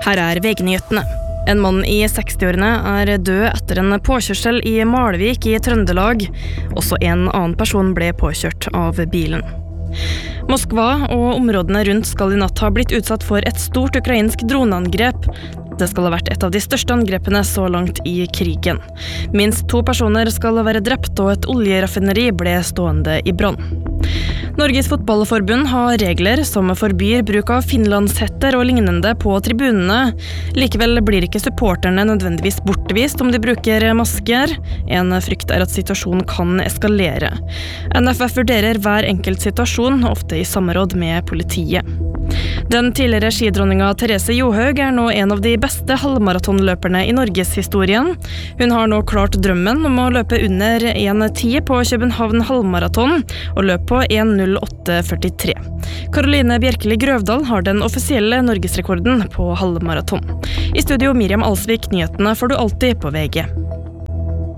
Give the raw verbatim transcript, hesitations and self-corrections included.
Her er V G-nyhetene. En mann i sekstiårene er død etter en påkjørsel i Malvik i Trøndelag. Også en annen person ble påkjørt av bilen. Moskva og områdene rundt skal i natt ha blitt utsatt for et stort ukrainsk droneangrep. Det skal ha vært et av de største angrepene så langt i krigen. Minst to personer skal være drept, og et oljeraffineri ble stående i brann. Norges fotballforbund har regler som forbyr bruk av finlandshetter og lignende på tribunene. Likevel blir ikke supporterne nødvendigvis bortvist om de bruker masker. En frykt er at situasjonen kan eskalere. N F F vurderer hver enkelt situasjon, ofte i samråd med politiet. Den tidligere skidronninga Therese Johaug er nå en av de beste halvmaratonløperne i Norgeshistorien. Hun har nå klart drømmen om å løpe under en ti på København halvmaraton, og løp på en null åtte førtitre. Karoline Bjerkeli Grøvdal har den offisielle norgesrekorden på halvmaraton. I studio Miriam Alsvik, nyhetene får du alltid på V G.